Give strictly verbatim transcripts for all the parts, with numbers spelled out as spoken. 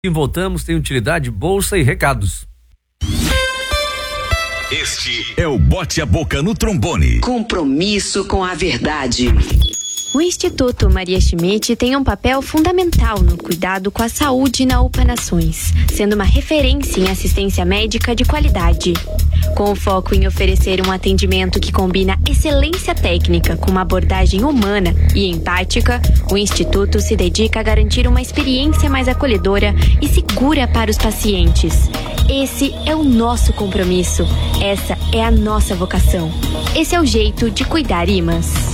E voltamos, tem utilidade, bolsa e recados. Este é o Bote a Boca no Trombone. Compromisso com a verdade. O Instituto Maria Schmidt tem um papel fundamental no cuidado com a saúde na UPA Nações, sendo uma referência em assistência médica de qualidade. Com o foco em oferecer um atendimento que combina excelência técnica com uma abordagem humana e empática, o Instituto se dedica a garantir uma experiência mais acolhedora e segura para os pacientes. Esse é o nosso compromisso. Essa é a nossa vocação. Esse é o jeito de cuidar imãs.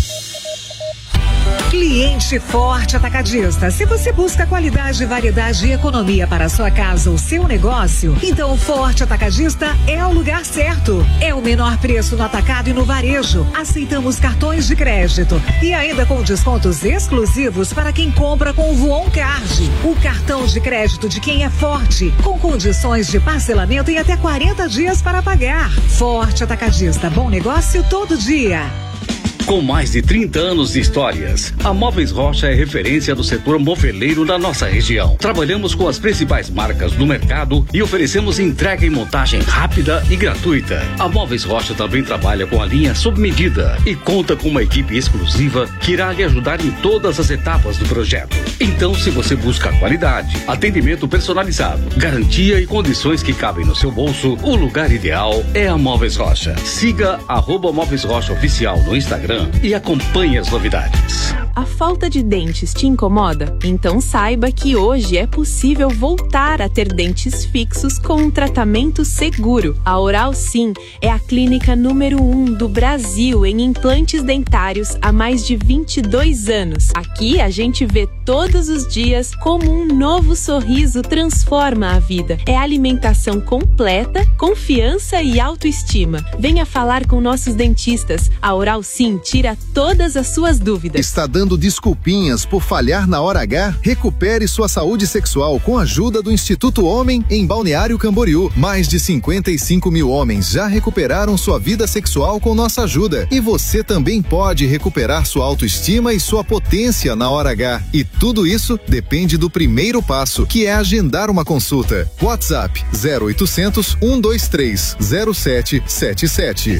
Cliente Forte Atacadista. Se você busca qualidade, variedade e economia para a sua casa ou seu negócio, então o Forte Atacadista é o lugar certo. É o menor preço no atacado e no varejo. Aceitamos cartões de crédito e ainda com descontos exclusivos para quem compra com o Voon Card, o cartão de crédito de quem é forte, com condições de parcelamento em até quarenta dias para pagar. Forte Atacadista, bom negócio todo dia. Com mais de trinta anos de histórias, a Móveis Rocha é referência do setor moveleiro da nossa região. Trabalhamos com as principais marcas do mercado e oferecemos entrega e montagem rápida e gratuita. A Móveis Rocha também trabalha com a linha sob medida e conta com uma equipe exclusiva que irá lhe ajudar em todas as etapas do projeto. Então, se você busca qualidade, atendimento personalizado, garantia e condições que cabem no seu bolso, o lugar ideal é a Móveis Rocha. Siga arroba Móveis Rocha Oficial no Instagram e acompanhe as novidades. A falta de dentes te incomoda? Então saiba que hoje é possível voltar a ter dentes fixos com um tratamento seguro. A Oral Sim é a clínica número um do Brasil em implantes dentários há mais de vinte e dois anos. Aqui a gente vê todos os dias como um novo sorriso transforma a vida. É alimentação completa, confiança e autoestima. Venha falar com nossos dentistas. A Oral Sim tira todas as suas dúvidas. Está dando desculpinhas por falhar na hora H? Recupere sua saúde sexual com a ajuda do Instituto Homem em Balneário Camboriú. Mais de cinquenta e cinco mil homens já recuperaram sua vida sexual com nossa ajuda. E você também pode recuperar sua autoestima e sua potência na hora H. E tudo isso depende do primeiro passo, que é agendar uma consulta. WhatsApp zero oitocentos, um dois três, zero sete sete sete.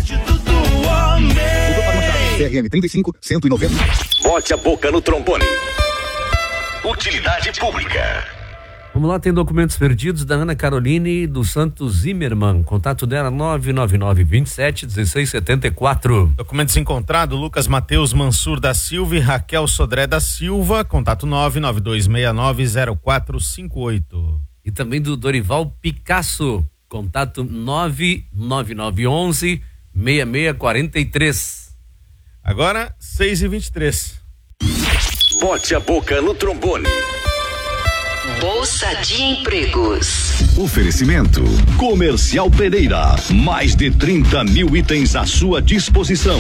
C R M trinta e cinco, cento e noventa. Bote a Boca no Trombone. Utilidade pública. Vamos lá, tem documentos perdidos da Ana Caroline dos Santos Zimmermann. Contato dela nove nove nove, vinte e sete, dezesseis setenta e quatro. Documentos encontrados: Lucas Mateus Mansur da Silva e Raquel Sodré da Silva. Contato nove nove dois seis nove zero quatro cinco oito. E também do Dorival Picasso. Contato nove nove nove um um, seis seis quatro três. Agora, seis e vinte e três. Bote a Boca no Trombone. Bolsa de Empregos. Oferecimento Comercial Pereira. Mais de trinta mil itens à sua disposição.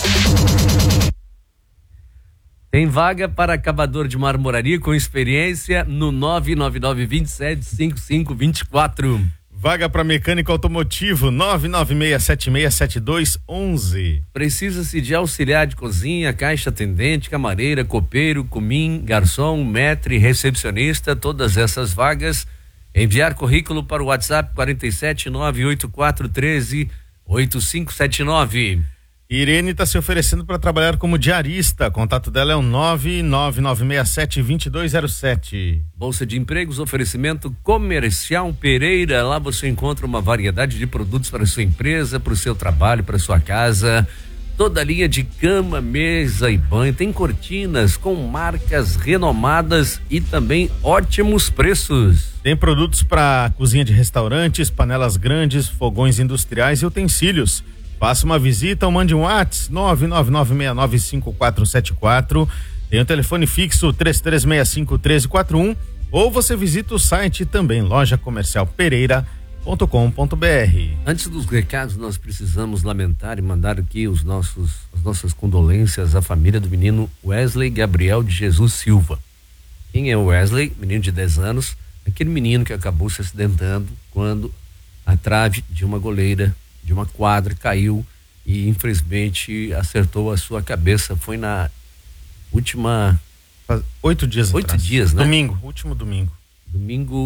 Tem vaga para acabador de marmoraria com experiência no nove nove nove, vinte e sete, cinquenta e cinco, vinte e quatro. Vaga para mecânico automotivo, nove nove seis sete seis sete dois um um. Precisa-se de auxiliar de cozinha, caixa atendente, camareira, copeiro, cumim, garçom, maître, recepcionista, todas essas vagas. Enviar currículo para o WhatsApp quatro sete nove oito quatro um três oito cinco sete nove. Irene está se oferecendo para trabalhar como diarista. Contato dela é o nove nove nove seis sete dois dois zero sete. Bolsa de empregos, oferecimento Comercial Pereira. Lá você encontra uma variedade de produtos para a sua empresa, para o seu trabalho, para a sua casa. Toda a linha de cama, mesa e banho. Tem cortinas com marcas renomadas e também ótimos preços. Tem produtos para cozinha de restaurantes, panelas grandes, fogões industriais e utensílios. Faça uma visita ou mande um WhatsApp nove nove nove seis nove cinco quatro sete quatro. Tem o telefone fixo três três seis cinco um três quatro um, ou você visita o site também, loja comercial pereira ponto com ponto b r. Antes dos recados, nós precisamos lamentar e mandar aqui os nossos, as nossas condolências à família do menino Wesley Gabriel de Jesus Silva. Quem é o Wesley? Menino de dez anos, aquele menino que acabou se acidentando quando a trave de uma goleira de uma quadra caiu e infelizmente acertou a sua cabeça. Foi na última oito dias oito atrás. dias, né? Domingo, último domingo. Domingo